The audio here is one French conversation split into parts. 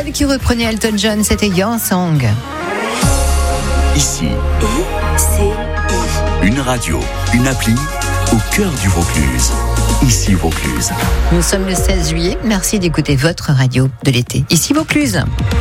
Celle qui reprenait Elton John, c'était Your Song. Ici, une radio, une appli au cœur du Vaucluse. Ici Vaucluse. Nous sommes le 16 juillet. Merci d'écouter votre radio de l'été. Ici Vaucluse.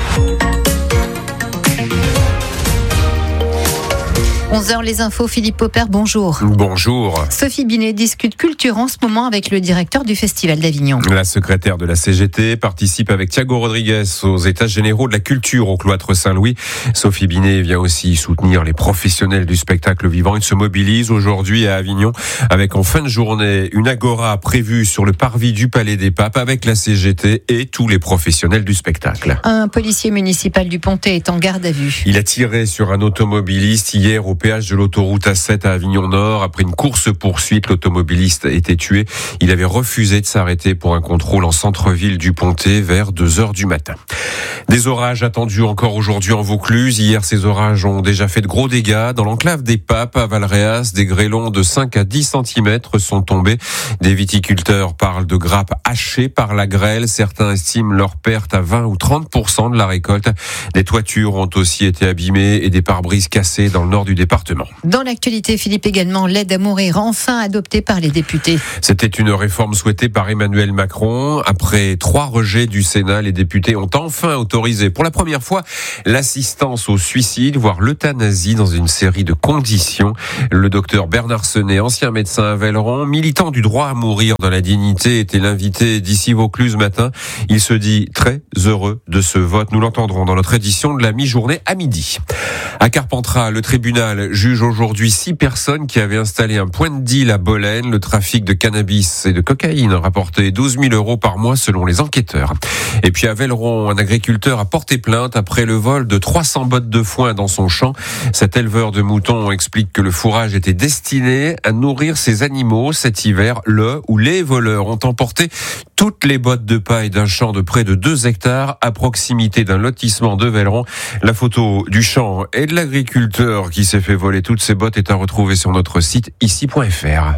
11h, les infos, Philippe Popper, bonjour. Bonjour. Sophie Binet discute culture en ce moment avec le directeur du Festival d'Avignon. La secrétaire de la CGT participe avec Thiago Rodriguez aux États généraux de la culture au cloître Saint-Louis. Sophie Binet vient aussi soutenir les professionnels du spectacle vivant. Il se mobilise aujourd'hui à Avignon avec en fin de journée une agora prévue sur le parvis du Palais des Papes avec la CGT et tous les professionnels du spectacle. Un policier municipal du Pontet est en garde à vue. Il a tiré sur un automobiliste hier au péage de l'autoroute A7 à Avignon-Nord. Après une course-poursuite, l'automobiliste a été tué. Il avait refusé de s'arrêter pour un contrôle en centre-ville du Pontet vers 2h du matin. Des orages attendus encore aujourd'hui en Vaucluse. Hier, ces orages ont déjà fait de gros dégâts. Dans l'enclave des Papes, à Valréas, des grêlons de 5 à 10 cm sont tombés. Des viticulteurs parlent de grappes hachées par la grêle. Certains estiment leur perte à 20 ou 30% de la récolte. Des toitures ont aussi été abîmées et des pare-brises cassés dans le nord du département. Dans l'actualité, Philippe, également, l'aide à mourir enfin adoptée par les députés. C'était une réforme souhaitée par Emmanuel Macron. Après 3 rejets du Sénat, les députés ont enfin autorisé pour la première fois l'assistance au suicide, voire l'euthanasie dans une série de conditions. Le docteur Bernard Senet, ancien médecin à Velleron, militant du droit à mourir dans la dignité, était l'invité d'ici Vaucluse matin. Il se dit très heureux de ce vote. Nous l'entendrons dans notre édition de la mi-journée à midi. À Carpentras, le tribunal juge aujourd'hui 6 personnes qui avaient installé un point de deal à Bolène. Le trafic de cannabis et de cocaïne rapportait 12 000 € par mois selon les enquêteurs. Et puis à Velleron, un agriculteur a porté plainte après le vol de 300 bottes de foin dans son champ. Cet éleveur de moutons explique que le fourrage était destiné à nourrir ses animaux. Cet hiver, le ou les voleurs ont emporté toutes les bottes de paille d'un champ de près de 2 hectares à proximité d'un lotissement de Velleron. La photo du champ et de l'agriculteur qui s'est fait voler toutes ses bottes est à retrouver sur notre site ici.fr.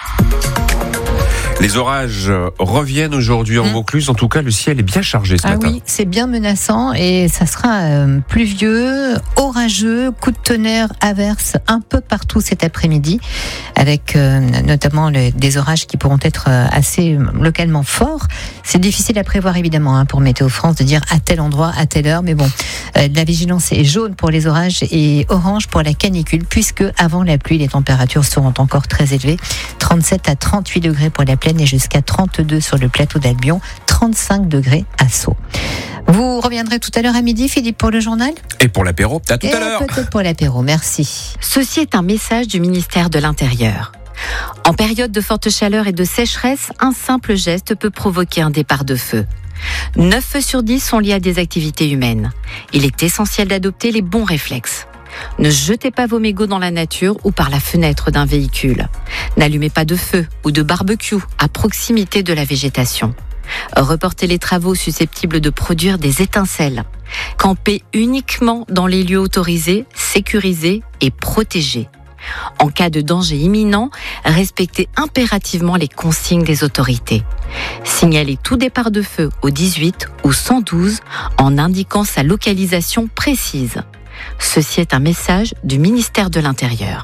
Les orages reviennent aujourd'hui en Vaucluse. En tout cas, le ciel est bien chargé ce matin. Oui, c'est bien menaçant et ça sera pluvieux, orageux, coups de tonnerre, averses un peu partout cet après-midi, avec notamment des orages qui pourront être assez localement forts. C'est difficile à prévoir évidemment pour Météo France de dire à tel endroit, à telle heure, mais bon, la vigilance est jaune pour les orages et orange pour la canicule, puisque avant la pluie, les températures seront encore très élevées. 37 à 38 degrés pour la plaine et jusqu'à 32 sur le plateau d'Albion, 35 degrés à Sceaux. Vous reviendrez tout à l'heure à midi, Philippe, pour le journal ? Et pour l'apéro, à tout à l'heure. Peut-être pour l'apéro, merci. Ceci est un message du ministère de l'Intérieur. En période de forte chaleur et de sécheresse, un simple geste peut provoquer un départ de feu. 9 feux sur 10 sont liés à des activités humaines. Il est essentiel d'adopter les bons réflexes. Ne jetez pas vos mégots dans la nature ou par la fenêtre d'un véhicule. N'allumez pas de feu ou de barbecue à proximité de la végétation. Reportez les travaux susceptibles de produire des étincelles. Campez uniquement dans les lieux autorisés, sécurisés et protégés. En cas de danger imminent, respectez impérativement les consignes des autorités. Signalez tout départ de feu au 18 ou 112 en indiquant sa localisation précise. Ceci est un message du ministère de l'Intérieur.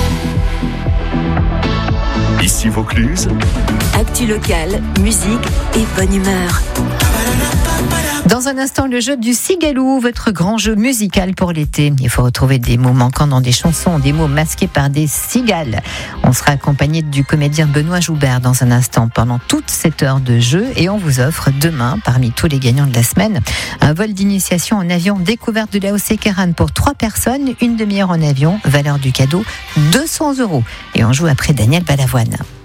Ici Vaucluse. Actu locale, musique et bonne humeur. Dans un instant, le jeu du Cigaloux, votre grand jeu musical pour l'été. Il faut retrouver des mots manquants dans des chansons, des mots masqués par des cigales. On sera accompagné du comédien Benoît Joubert dans un instant pendant toute cette heure de jeu et on vous offre demain, parmi tous les gagnants de la semaine, un vol d'initiation en avion découverte de l'AOC Kéran pour 3 personnes, une demi-heure en avion, valeur du cadeau 200 €. Et on joue après Daniel Balavoine.